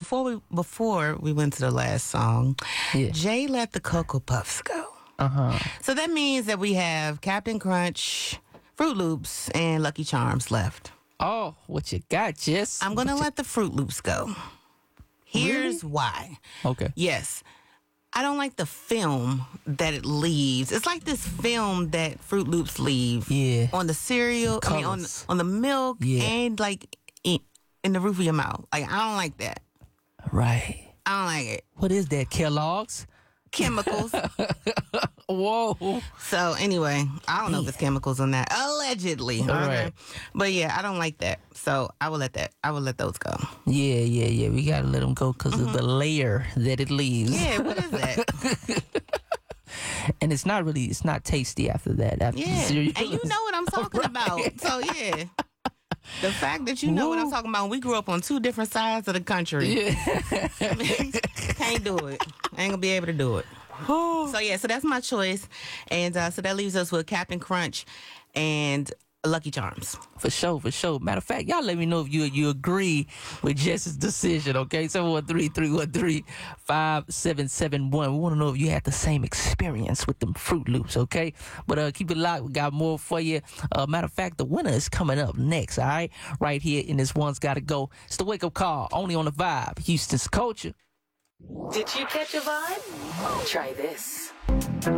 before we went to the last song, Yeah. Jay let the Cocoa Puffs go. So that means that we have Captain Crunch, Fruit Loops, and Lucky Charms left. Oh, what you got, Jess? I'm gonna let the Fruit Loops go. Here's why. Okay. Yes. I don't like the film that it leaves. It's like this film that Fruit Loops leave on the cereal, on the milk, and like in the roof of your mouth. Like, I don't like that. Right. I don't like it. What is that, Kellogg's? Chemicals. Whoa. So anyway, I don't know if it's chemicals on that. Allegedly. Right. But yeah, I don't like that. So I will let those go. Yeah. We gotta let them go because of the layer that it leaves. Yeah, what is that? And it's not tasty after that. After Yeah. the cereal. And you know what I'm talking about. So yeah. The fact that you know what I'm talking about, we grew up on two different sides of the country. Yeah. I mean, can't do it. I ain't gonna be able to do it. So yeah, so that's my choice. And so that leaves us with Captain Crunch and Lucky Charms. For sure. Matter of fact, y'all let me know if you agree with Jess's decision, okay? 713-313-5771. We want to know if you had the same experience with them Fruit Loops, okay? But keep it locked. We got more for you. Matter of fact, the winner is coming up next, all right? Right here in this One's Gotta Go. It's the Wake Up Call, only on the Vibe, Houston's culture. Did you catch a vibe? Try this.